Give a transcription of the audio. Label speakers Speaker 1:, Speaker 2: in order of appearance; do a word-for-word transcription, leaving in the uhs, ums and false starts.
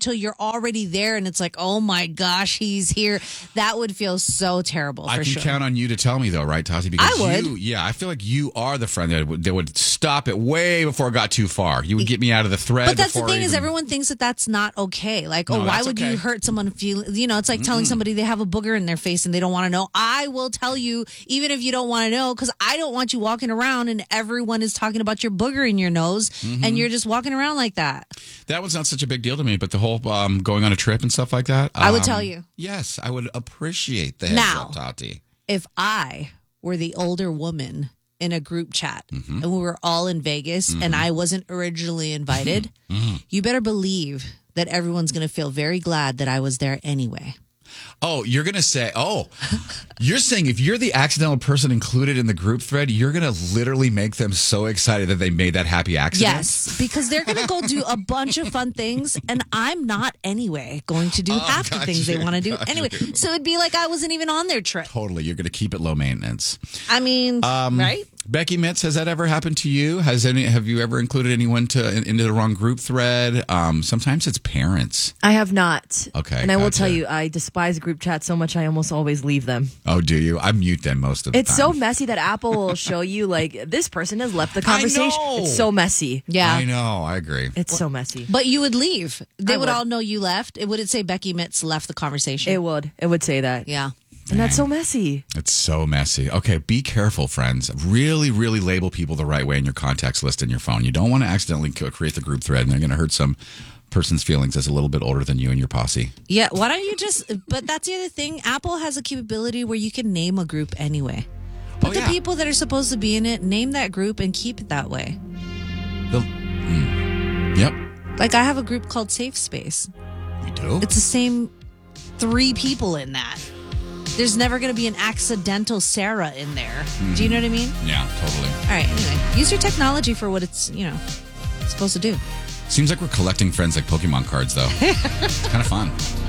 Speaker 1: till you're already there and it's like, oh my gosh, he's here. That would feel so terrible. For
Speaker 2: I can
Speaker 1: sure.
Speaker 2: count on you to tell me though, right, Tati? Because
Speaker 1: I would.
Speaker 2: You, yeah, I feel like you are the friend that would, that would stop it way before it got too far. You would get me out of the thread.
Speaker 1: But that's the
Speaker 2: before
Speaker 1: thing
Speaker 2: I
Speaker 1: is
Speaker 2: even-
Speaker 1: everyone thinks that that's not okay. Like,
Speaker 2: No,
Speaker 1: oh, why
Speaker 2: that's
Speaker 1: would
Speaker 2: okay.
Speaker 1: you hurt someone feel, you know, it's like telling somebody they have a booger in their face and they don't want to know. I will tell you, even if you don't want to know, because I don't want you walking around and everyone is talking about your booger in your nose
Speaker 2: Mm-hmm.
Speaker 1: and you're just walking around like that.
Speaker 2: That was not such a big deal to me, but the whole um, going on a trip and stuff like that.
Speaker 1: I would
Speaker 2: um,
Speaker 1: tell you.
Speaker 2: Yes, I would appreciate the heads
Speaker 1: Now.
Speaker 2: up, Tati.
Speaker 1: If I were the older woman in a group chat
Speaker 2: Mm-hmm.
Speaker 1: and we were all in Vegas and I wasn't originally invited,
Speaker 2: Mm-hmm.
Speaker 1: you better believe that everyone's going to feel very glad that I was there anyway.
Speaker 2: Oh, you're going to say, oh, you're saying if you're the accidental person included in the group thread, you're going to literally make them so excited that they made that happy accident?
Speaker 1: Yes, because they're going to go do a bunch of fun things, and I'm not anyway going to do
Speaker 2: Oh,
Speaker 1: half the
Speaker 2: got
Speaker 1: things
Speaker 2: you,
Speaker 1: they want to do
Speaker 2: got
Speaker 1: anyway.
Speaker 2: you.
Speaker 1: So it'd be like I wasn't even on their trip.
Speaker 2: Totally. You're going to keep it low maintenance.
Speaker 1: I mean,
Speaker 2: Um,
Speaker 1: right?
Speaker 2: Becky Mitz, has that ever happened to you? Has any? Have you ever included anyone to in, into the wrong group thread? Um, sometimes it's parents.
Speaker 3: I have not.
Speaker 2: Okay,
Speaker 3: And I will
Speaker 2: gotcha.
Speaker 3: tell you, I despise group chats so much, I almost always leave them.
Speaker 2: Oh, do you? I mute them most of the
Speaker 3: It's so
Speaker 2: time.
Speaker 3: messy that Apple will show you, like, this person has left the conversation.
Speaker 2: know.
Speaker 3: It's so messy.
Speaker 1: Yeah.
Speaker 2: I know. I agree.
Speaker 3: It's so messy.
Speaker 1: But you would leave. They
Speaker 3: I
Speaker 1: would,
Speaker 3: would.
Speaker 1: all know you left. It wouldn't say Becky Mitz left the conversation.
Speaker 3: It would. It would say that.
Speaker 1: yeah.
Speaker 3: And that's so messy.
Speaker 2: It's so messy. Okay, be careful, friends. Really, really label people the right way in your contacts list in your phone. You don't want to accidentally co- create the group thread, and they're going to hurt some person's feelings that's a little bit older than you and your posse.
Speaker 1: Yeah. Why don't you just, but that's the other thing. Apple has a capability where you can name a group anyway. Put
Speaker 2: Oh,
Speaker 1: the
Speaker 2: yeah.
Speaker 1: people that are supposed to be in it, name that group and keep it that way.
Speaker 2: The- mm. Yep,
Speaker 1: Like I have a group called Safe Space.
Speaker 2: you do.
Speaker 1: It's the same three people in that. There's never going to be an accidental Sarah in there. Do you know what I mean?
Speaker 2: Yeah, totally.
Speaker 1: All right. Anyway, use your technology for what it's, you know, supposed to do.
Speaker 2: Seems like we're collecting friends like Pokemon cards, though. It's kind of fun.